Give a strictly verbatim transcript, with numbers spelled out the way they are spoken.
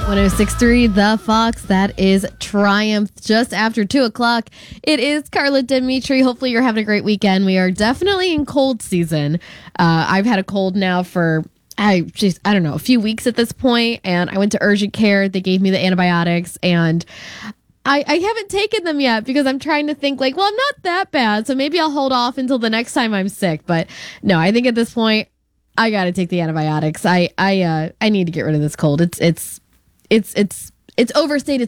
oh six point three The Fox. That is Triumph. Just after two o'clock. It is Carla Dimitri. Hopefully you're having a great weekend. We are definitely in cold season. Uh, I've had a cold now for, I just, I don't know, a few weeks at this point, and I went to urgent care. They gave me the antibiotics, and I, I haven't taken them yet because I'm trying to think like, well, I'm not that bad, so maybe I'll hold off until the next time I'm sick. But no, I think at this point, I got to take the antibiotics. I I uh, I need to get rid of this cold. It's it's it's it's it's overstated